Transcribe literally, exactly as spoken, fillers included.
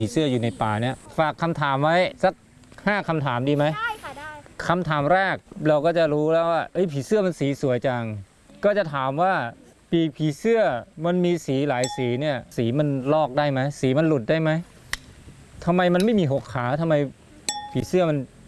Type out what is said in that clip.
ผีเสื้ออยู่ในป่าเนี่ยฝากคำถามไว้สักห้าคำถามดีไหมได้ค่ะได้คำถามแรกเราก็จะรู้แล้วว่าเอ้ยผีเสื้อมันสีสวยจังก็จะถามว่าปีกผีเสื้อมันมีสีหลายสีเนี่ยสีมันลอกได้ไหมสีมันหลุดได้ไหมทำไมมันไม่มีหกขาทำไมผีเสื้อมัน